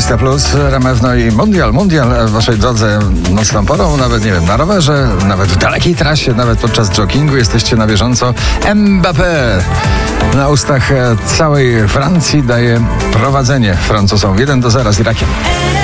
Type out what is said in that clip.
Ekwilibrysta Plus, RMF, no i Mundial w waszej drodze nocną porą, nawet nie wiem, na rowerze, nawet w dalekiej trasie, nawet podczas joggingu jesteście na bieżąco. Mbappé na ustach całej Francji daje prowadzenie Francuzom 1-0 z Irakiem.